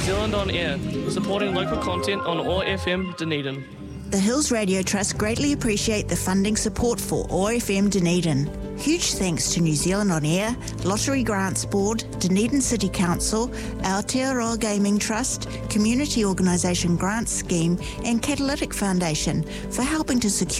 Zealand On Air, supporting local content on OAR FM Dunedin. The Hills Radio Trust greatly appreciate the funding support for OAR FM Dunedin. Huge thanks to New Zealand On Air, Lottery Grants Board, Dunedin City Council, Aotearoa Gaming Trust, Community Organisation Grants Scheme and Catalytic Foundation for helping to secure